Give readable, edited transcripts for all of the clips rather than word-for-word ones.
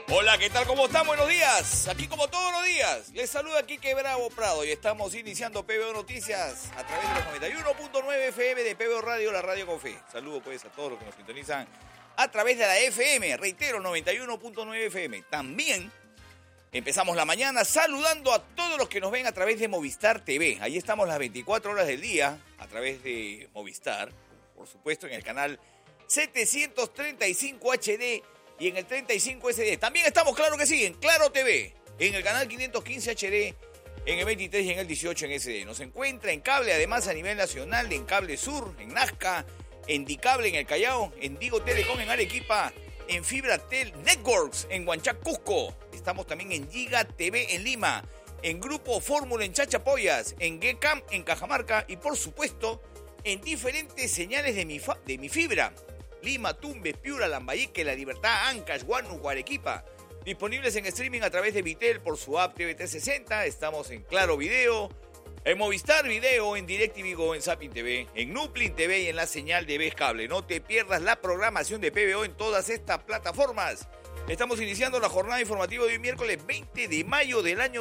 Hola, ¿qué tal? ¿Cómo están? Buenos días. Aquí como todos los días, les saluda Quique Bravo Prado y estamos iniciando PBO Noticias a través de los 91.9 FM de PBO Radio, la radio con fe. Saludo pues a todos los que nos sintonizan a través de la FM, reitero, 91.9 FM. También empezamos la mañana saludando a todos los que nos ven a través de Movistar TV. Ahí estamos las 24 horas del día a través de Movistar, por supuesto en el canal 735 HD y en el 35 SD. También estamos, claro que sí, en Claro TV, en el canal 515 HD, en el 23 y en el 18 en SD. Nos encuentra en cable, además, a nivel nacional, en Cable Sur, en Nazca, en Dicable, en el Callao, en Digo Telecom, en Arequipa, en Fibratel Networks, en Huanchac, Cusco. Estamos también en Giga TV en Lima, en Grupo Fórmula en Chachapoyas, en GECAM en Cajamarca y, por supuesto, en diferentes señales de mi fibra. Lima, Tumbes, Piura, Lambayeque, La Libertad, Ancash, Huánuco, Arequipa. Disponibles en streaming a través de Vitel por su app TV360. Estamos en Claro Video, en Movistar Video, en DirecTV Go, en Zapping TV, en Nuplin TV y en la señal de Ves Cable. No te pierdas la programación de PBO en todas estas plataformas. Estamos iniciando la jornada informativa de hoy, miércoles 20 de mayo del año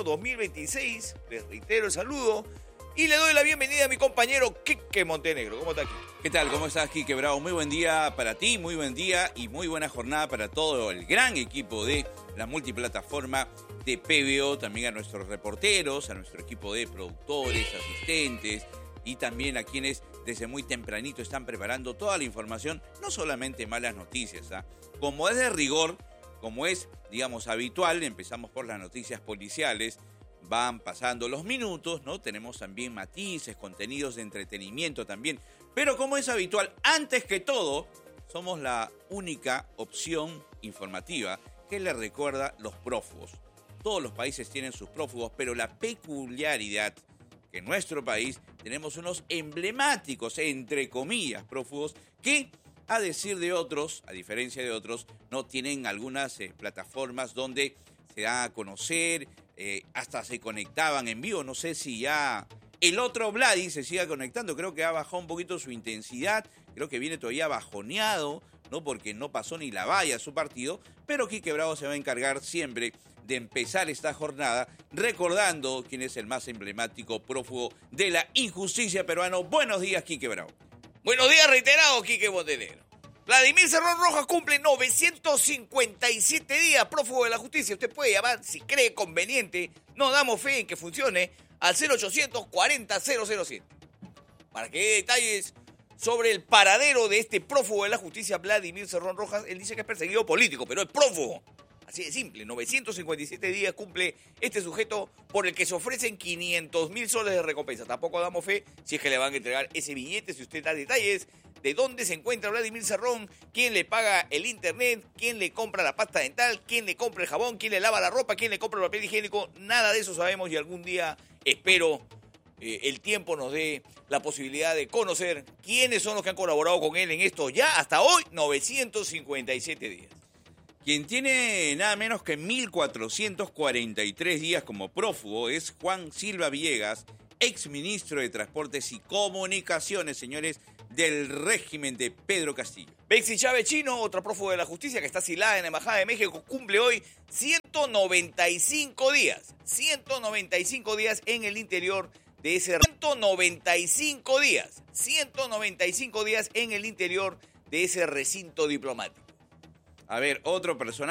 2026. Les reitero el saludo y le doy la bienvenida a mi compañero Quique Montenegro. ¿Cómo está aquí? ¿Qué tal? ¿Cómo estás, Quique Bravo? Muy buen día para ti, muy buen día y muy buena jornada para todo el gran equipo de la multiplataforma de PBO, también a nuestros reporteros, a nuestro equipo de productores, asistentes y también a quienes desde muy tempranito están preparando toda la información, no solamente malas noticias, ¿ah? Como es de rigor, como es, digamos, habitual, empezamos por las noticias policiales. Van pasando los minutos, ¿no? Tenemos también matices, contenidos de entretenimiento también. Pero como es habitual, antes que todo, somos la única opción informativa que le recuerda los prófugos. Todos los países tienen sus prófugos, pero la peculiaridad que en nuestro país tenemos unos emblemáticos, entre comillas, prófugos que, a decir de otros, a diferencia de otros, no tienen algunas plataformas donde se da a conocer. Hasta se conectaban en vivo, no sé si ya el otro Vladi se siga conectando, creo que ha bajado un poquito su intensidad, creo que viene todavía bajoneado, ¿no? Porque no pasó ni la valla a su partido, pero Quique Bravo se va a encargar siempre de empezar esta jornada recordando quién es el más emblemático prófugo de la injusticia peruano. Buenos días, Quique Bravo. Buenos días, reiterado, Quique Montenegro. Vladimir Cerrón Rojas cumple 957 días prófugo de la justicia. Usted puede llamar si cree conveniente. No damos fe en que funcione al 0800 40 007. Para que dé detalles sobre el paradero de este prófugo de la justicia, Vladimir Cerrón Rojas, él dice que es perseguido político, pero es prófugo. Así de simple, 957 días cumple este sujeto por el que se ofrecen 500.000 soles de recompensa. Tampoco damos fe si es que le van a entregar ese billete, si usted da detalles de dónde se encuentra Vladimir Cerrón, quién le paga el internet, quién le compra la pasta dental, quién le compra el jabón, quién le lava la ropa, quién le compra el papel higiénico. Nada de eso sabemos y algún día espero el tiempo nos dé la posibilidad de conocer quiénes son los que han colaborado con él en esto ya hasta hoy, 957 días. Quien tiene nada menos que 1.443 días como prófugo es Juan Silva Villegas, exministro de Transportes y Comunicaciones, señores, del régimen de Pedro Castillo. Bexy Chávez Chino, otra prófugo de la justicia que está asilada en la Embajada de México, cumple hoy 195 días. 195 días en el interior de ese... 195 días. 195 días en el interior de ese recinto diplomático. A ver, otro personaje.